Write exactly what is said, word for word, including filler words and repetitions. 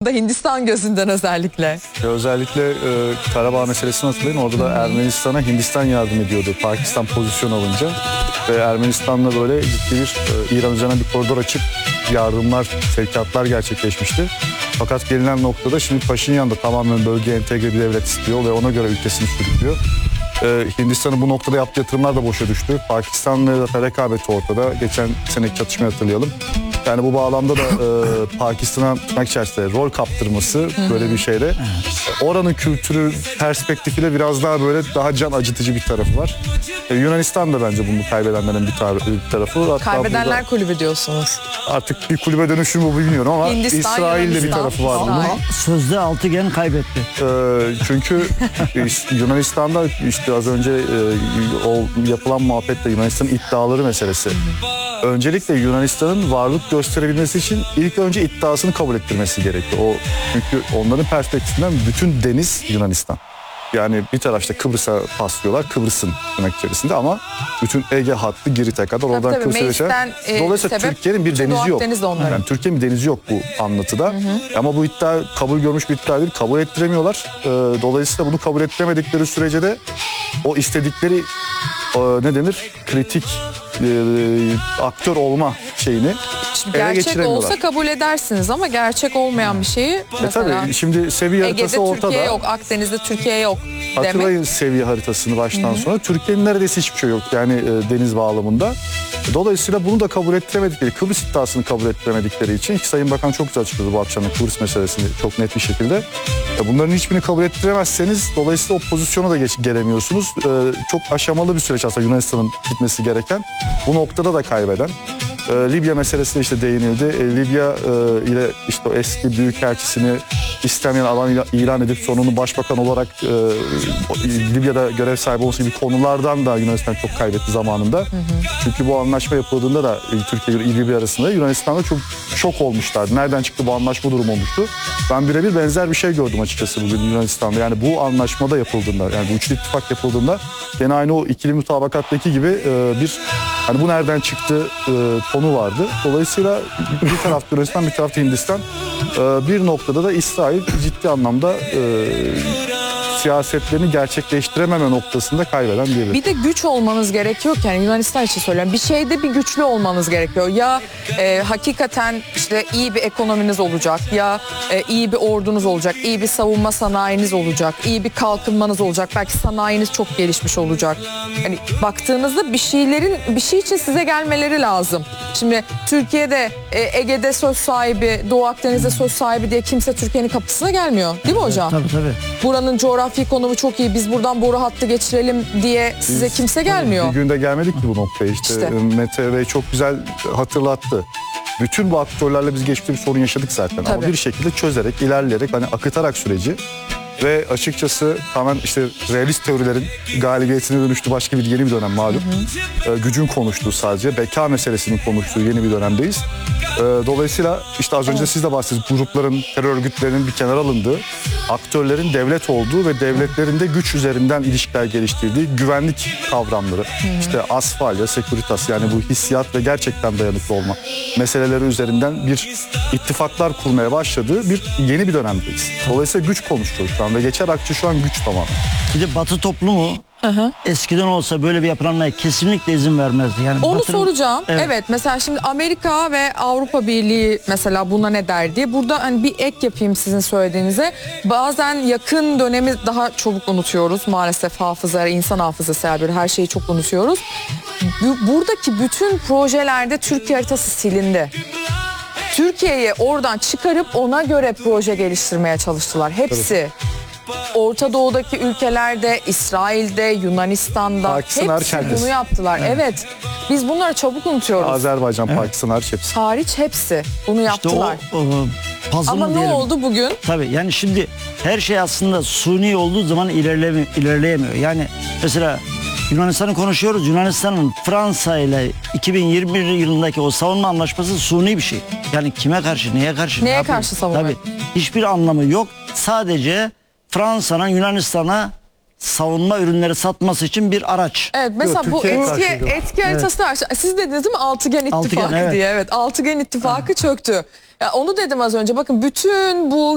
burada Hindistan gözünden özellikle? Ya özellikle e, Karabağ meselesini hatırlayın. Orada da Ermenistan'a Hindistan yardım ediyordu. Pakistan pozisyon alınca. Ve Ermenistan'la böyle ciddi bir e, İran üzerine bir koridor açıp yardımlar, sevkiyatlar gerçekleşmişti. Fakat gelinen noktada şimdi Paşinyan da tamamen bölgeye entegre bir devlet istiyor ve ona göre ülkesini sürüklüyor. Ee, Hindistan'ın bu noktada yaptığı yatırımlar da boşa düştü. Pakistan'la da rekabeti ortada. Geçen seneki çatışmayı hatırlayalım. Yani bu bağlamda da e, Pakistan'a tırnak içerisinde rol kaptırması böyle bir şeyde. Oranın kültürü perspektifiyle biraz daha böyle daha can acıtıcı bir tarafı var. E, Yunanistan da bence bunu kaybedenlerin bir, tar bir tarafı. Hatta Kaybedenler burada kulübü diyorsunuz. artık bir kulübe dönüşüm bu bilmiyorum ama Hindistan, İsrail'de bir Yunanistan, tarafı var bunun. İsrail. Sözde altıgen kaybetti. Ee, çünkü Yunanistan'da işte az önce e, o yapılan muhabbetle Yunanistan'ın iddiaları meselesi. Öncelikle Yunanistan'ın varlık gösterebilmesi için ilk önce iddiasını kabul ettirmesi gerekiyor. O çünkü onların perspektifinden bütün deniz Yunanistan. Yani bir tarafta Kıbrıs'a paslıyorlar, Kıbrıs'ın tırnak içerisinde ama bütün Ege hattı Girit'e kadar oradan tabii, Kıbrıs'a geçer. e, Dolayısıyla sebep Türkiye'nin bir bütün denizi Doğu yok. Akdeniz de onların. Yani Türkiye'nin bir denizi yok bu anlatıda. Hı hı. Ama bu iddia kabul görmüş bir iddia değil, kabul ettiremiyorlar. Ee, dolayısıyla bunu kabul ettiremedikleri sürece de o istedikleri e, ne denir? Kritik e, aktör olma şeyini Şimdi ele gerçek geçiremiyorlar. olsa kabul edersiniz ama gerçek olmayan bir şeyi E mesela tabii şimdi seviye Ege'de haritası ortada. Türkiye yok, Akdeniz'de Türkiye yok demek. Hatırlayın seviye haritasını baştan sonra. Türkiye'nin neredeyse hiçbir şey yok yani e, deniz bağlamında. Dolayısıyla bunu da kabul ettiremedikleri, Kıbrıs iddiasını kabul ettiremedikleri için ki Sayın Bakan çok güzel açıkladı bu akşam Kıbrıs meselesini çok net bir şekilde. E, bunların hiçbirini kabul ettiremezseniz dolayısıyla o pozisyona da geç, gelemiyorsunuz. E, çok aşamalı bir süreç aslında Yunanistan'ın gitmesi gereken. Bu noktada da kaybeden. E, Libya meselesi de işte değinildi. E, Libya e, ile işte o eski büyükelçisini istemeyen alan ila- ilan edip sonunu başbakan olarak e, Libya'da görev sahibi olması gibi konulardan da Yunanistan çok kaybetti zamanında. Hı hı. Çünkü bu anlaşma yapıldığında da e, Türkiye ile Libya arasında Yunanistan'da çok şok olmuşlardı. Nereden çıktı bu anlaşma durumu olmuştu. Ben birebir benzer bir şey gördüm açıkçası bugün Yunanistan'da. Yani bu anlaşmada yapıldığında, yani bu üçlü ittifak yapıldığında gene aynı o ikili mutabakattaki gibi e, bir hani bu nereden çıktı e, konu vardı. Dolayısıyla bir tarafta Yunanistan, bir tarafta Hindistan. E, bir noktada da İsrail ciddi anlamda e, siyasetlerini gerçekleştirememe noktasında kaybeden diyebilirim. Bir de güç olmanız gerekiyor ki yani Yunanistan için söylüyorum. Bir şeyde bir güçlü olmanız gerekiyor. Ya e, hakikaten işte iyi bir ekonominiz olacak ya e, iyi bir ordunuz olacak, iyi bir savunma sanayiniz olacak, iyi bir kalkınmanız olacak. Belki sanayiniz çok gelişmiş olacak. Yani baktığınızda bir şeylerin bir şey için size gelmeleri lazım. Şimdi Türkiye'de e, Ege'de söz sahibi, Doğu Akdeniz'de söz sahibi diye kimse Türkiye'nin kapısına gelmiyor. Değil mi hocam? Tabii tabii. Buranın coğrafi konumu çok iyi. Biz buradan boru hattı geçirelim diye size Biz kimse gelmiyor. Bir günde gelmedik ki bu noktaya. İşte, İşte. Mete Bey çok güzel hatırlattı. Bütün bu aktörlerle biz geçmişte bir sorun yaşadık zaten. Tabii. Ama bir şekilde çözerek, ilerleyerek, hani akıtarak süreci ve açıkçası tamamen işte realist teorilerin galibiyetine dönüştü başka bir yeni bir dönem malum. Hı hı. Ee, gücün konuştuğu sadece, beka meselesinin konuştuğu yeni bir dönemdeyiz. Ee, dolayısıyla işte az önce evet. siz de bahsettiniz, grupların, terör örgütlerinin bir kenara alındığı, aktörlerin devlet olduğu ve devletlerin de güç üzerinden ilişkiler geliştirdiği güvenlik kavramları, hı hı. işte Asfalya, Securitas, yani bu hissiyat ve gerçekten dayanıklı olma meseleleri üzerinden bir ittifaklar kurmaya başladığı bir yeni bir dönemdeyiz. Dolayısıyla güç konuşuyoruz şu an ve geçer akçe şu an güç tamamen. Bir de Batı toplumu Aha. eskiden olsa böyle bir yapılanmaya kesinlikle izin vermezdi. Yani Onu Batı'nın... soracağım. Evet. Evet. Mesela şimdi Amerika ve Avrupa Birliği mesela buna ne der diye. Burada hani bir ek yapayım sizin söylediğinize. Bazen yakın dönemi daha çabuk unutuyoruz. Maalesef hafıza, insan hafızası her, her şeyi çok unutuyoruz. Buradaki bütün projelerde Türkiye haritası silindi. Türkiye'yi oradan çıkarıp ona göre proje geliştirmeye çalıştılar. Hepsi. Orta Doğu'daki ülkelerde, İsrail'de, Yunanistan'da Pakistan hepsi hariç. bunu yaptılar. Evet. evet. Biz bunları çabuk unutuyoruz. Azerbaycan, evet. Pakistan hariç hepsi. Hariç hepsi bunu yaptılar. İşte o, o puzzle'ın Ama ne diyelim. oldu bugün? Tabii yani şimdi her şey aslında suni olduğu zaman ilerleme, ilerleyemiyor. Yani mesela Yunanistan'ı konuşuyoruz. Yunanistan'ın Fransa ile iki bin yirmi bir yılındaki o savunma anlaşması suni bir şey. Yani kime karşı, neye karşı? Neye ne karşı savunma? Tabii hiçbir anlamı yok. Sadece Fransa'nın Yunanistan'a savunma ürünleri satması için bir araç. Evet mesela Yok, bu Türkiye'ye etki, karşıydı. etki haritası evet. Siz dediniz değil mi altıgen ittifakı Altıgen, evet. diye. Evet altıgen ittifakı çöktü. Ya onu dedim az önce bakın bütün bu